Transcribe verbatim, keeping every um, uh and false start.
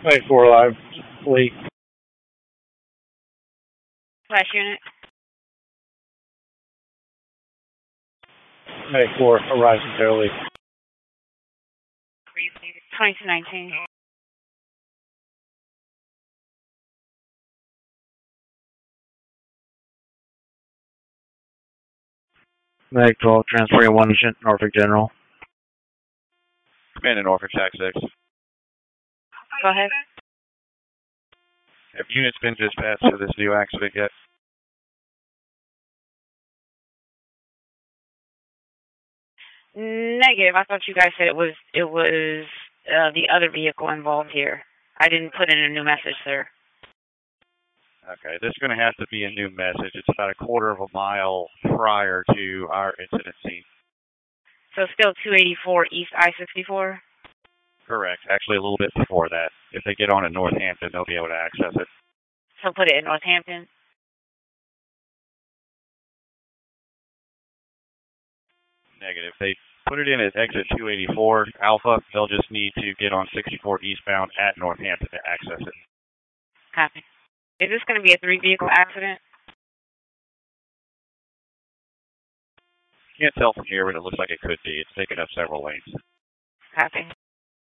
Wait, four live. Leak. Flash unit. Wait, four. Horizon Tail Leak. twenty-two nineteen. Meg twelve, transferring one to Norfolk General. Command in Norfolk, Shack six. Go ahead. Have units been dispatched to this new accident yet? Negative. I thought you guys said it was it was uh, the other vehicle involved here. I didn't put in a new message, sir. Okay, this is going to have to be a new message. It's about a quarter of a mile prior to our incident scene. So still two eighty-four East I sixty-four? Correct. Actually, a little bit before that. If they get on at Northampton, they'll be able to access it. So put it in Northampton? Negative. They put it in at exit two eighty-four Alpha. They'll just need to get on sixty-four eastbound at Northampton to access it. Copy. Is this going to be a three-vehicle accident? Can't tell from here, but it looks like it could be. It's taking up several lanes. Copy.